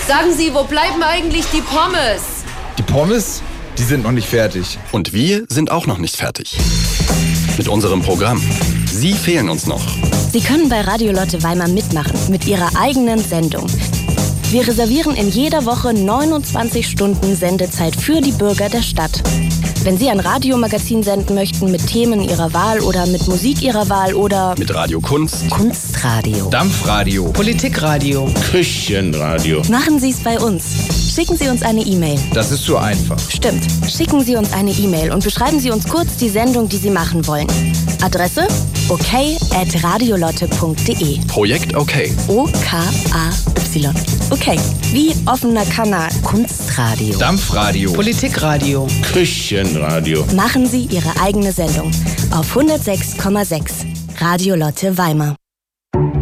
Sagen Sie, wo bleiben eigentlich die Pommes? Die Pommes? Die sind noch nicht fertig. Und wir sind auch noch nicht fertig. Mit unserem Programm. Sie fehlen uns noch. Sie können bei Radio Lotte Weimar mitmachen mit Ihrer eigenen Sendung. Wir reservieren in jeder Woche 29 Stunden Sendezeit für die Bürger der Stadt. Wenn Sie ein Radiomagazin senden möchten mit Themen Ihrer Wahl oder mit Musik Ihrer Wahl oder mit Radio Kunst, Kunstradio, Dampfradio, Politikradio, Küchenradio. Machen Sie es bei uns. Schicken Sie uns eine E-Mail. Das ist so einfach. Stimmt. Schicken Sie uns eine E-Mail und beschreiben Sie uns kurz die Sendung, die Sie machen wollen. Adresse okay@radiolotte.de. Projekt Okay. O-K-A-Y. Okay. Wie offener Kanal. Kunstradio. Dampfradio, Politikradio, Küchenradio. Machen Sie Ihre eigene Sendung auf 106,6 Radio Lotte Weimar.